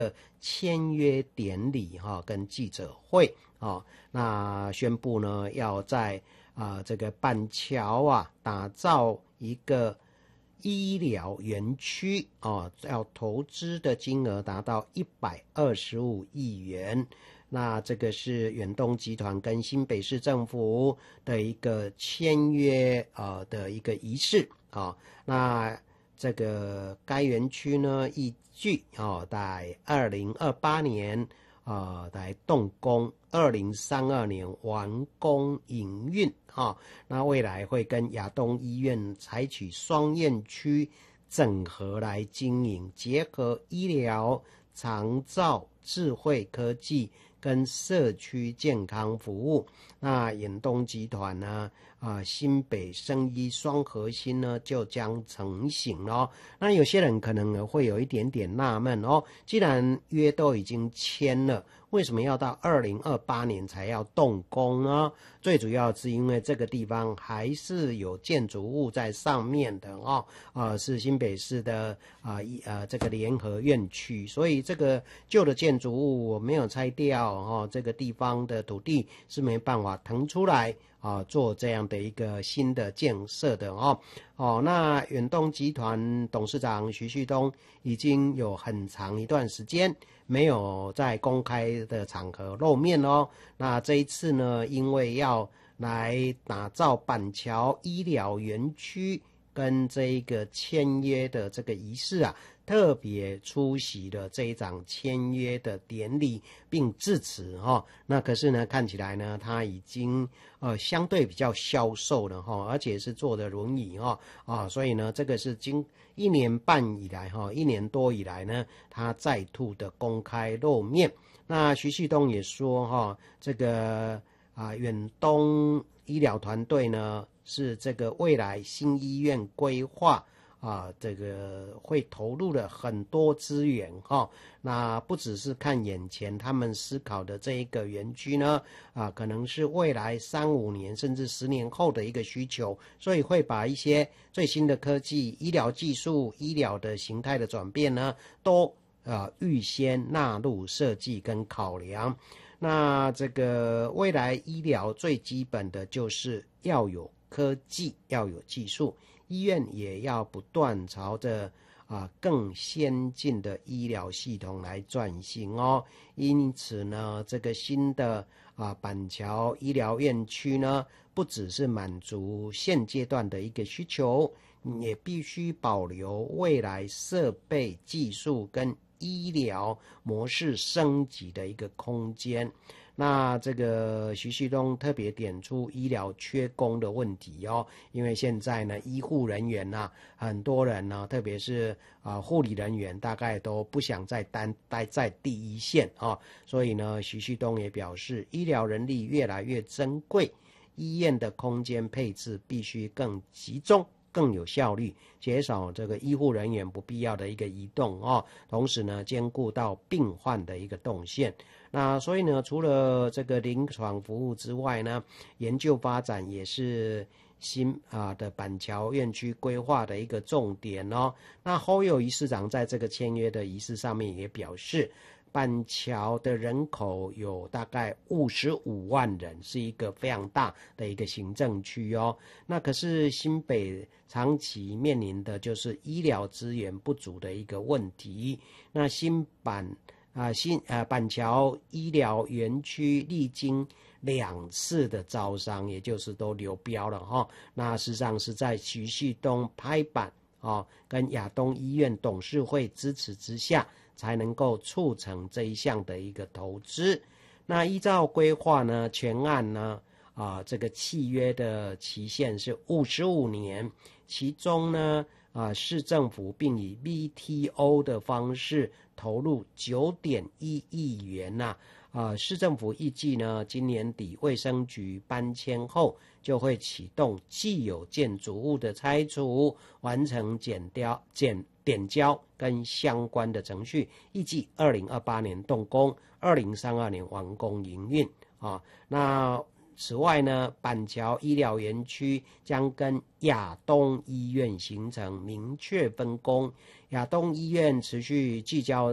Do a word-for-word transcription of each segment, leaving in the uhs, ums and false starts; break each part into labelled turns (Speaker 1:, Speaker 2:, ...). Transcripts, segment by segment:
Speaker 1: 签约典礼哈、哦、跟记者会哦，那宣布呢要在啊、呃、这个板桥啊打造一个医疗园区哦，要投资的金额达到一百二十五亿元。那这个是远东集团跟新北市政府的一个签约呃的一个仪式啊、哦。那这个该园区呢，预计哦，在二零二八年啊、呃、来动工，二零三二年完工营运啊、哦。那未来会跟亚东医院采取双院区整合来经营，结合医疗、长照、智慧科技跟社区健康服务。那远东集团呢啊、呃、新北生医双核心呢就将成型哦。那有些人可能会有一点点纳闷哦，既然约都已经签了，为什么要到二零二八年才要动工呢？最主要是因为这个地方还是有建筑物在上面的哦，呃是新北市的啊呃这个联合院区，所以这个旧的建筑物我没有拆掉哦，这个地方的土地是没办法腾出来啊，做这样的一个新的建设的哦。哦，那远东集团董事长徐旭东已经有很长一段时间没有在公开的场合露面哦。那这一次呢，因为要来打造板桥医疗园区跟这一个签约的这个仪式啊，特别出席了这一场签约的典礼，并致辞哈。那可是呢，看起来呢，他已经呃相对比较消瘦了哈，而且是坐的轮椅哈啊，所以呢，这个是经一年半以来哈，一年多以来呢，他再度的公开露面。那徐旭东也说哈，这个啊远东医疗团队呢，是这个未来新医院规划啊，这个会投入了很多资源哈。那不只是看眼前他们思考的这一个园区呢，啊，可能是未来三五年甚至十年后的一个需求，所以会把一些最新的科技、医疗技术、医疗的形态的转变呢，都呃预先纳入设计跟考量。那这个未来医疗最基本的就是要有科技，要有技术，医院也要不断朝着啊更先进的医疗系统来转型哦。因此呢，这个新的啊板桥医疗院区呢，不只是满足现阶段的一个需求，也必须保留未来设备技术跟医疗模式升级的一个空间。那这个徐旭东特别点出医疗缺工的问题哦，因为现在呢，医护人员呢、啊，很多人呢，特别是啊护理人员，大概都不想再单待在第一线啊，所以呢，徐旭东也表示，医疗人力越来越珍贵，医院的空间配置必须更集中，更有效率，减少这个医护人员不必要的一个移动哦，同时呢，兼顾到病患的一个动线。那所以呢，除了这个临床服务之外呢，研究发展也是新啊的板桥院区规划的一个重点哦。那侯友宜市长在这个签约的仪式上面也表示，板桥的人口有大概五十五万人，是一个非常大的一个行政区哦。那可是新北长期面临的就是医疗资源不足的一个问题。那新板啊新呃板桥医疗园区历经两次的招商，也就是都流标了哈、哦。那事实上是在徐旭东拍板哦，跟亚东医院董事会支持之下，才能够促成这一项的一个投资。那依照规划呢，全案呢啊，这个契约的期限是五十五年，其中呢啊，市政府并以 V T O 的方式投入 九点一亿元呐、啊。啊，市政府预计呢，今年底卫生局搬迁后，就会启动既有建筑物的拆除，完成检雕、检点交跟相关的程序，预计二零二八年动工，二零三二年完工营运啊。那此外呢，板桥医疗园区将跟亚东医院形成明确分工，亚东医院持续聚焦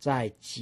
Speaker 1: 在